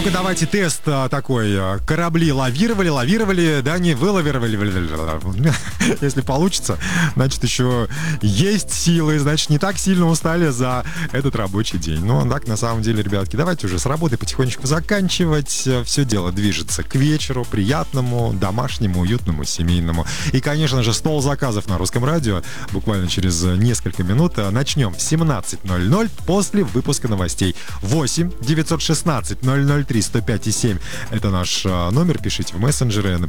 Ну-ка, давайте тест такой. Корабли лавировали, да, не вылавировали. Если получится, значит, еще есть силы, значит, не так сильно устали за этот рабочий день. Ну, так, на самом деле, ребятки, давайте уже с работы потихонечку заканчивать. Все дело движется к вечеру, приятному, домашнему, уютному, семейному. И, конечно же, стол заказов на Русском радио буквально через несколько минут. Начнем в 17:00 после выпуска новостей. 8 916 003 105 7. Это наш номер. Пишите в мессенджеры.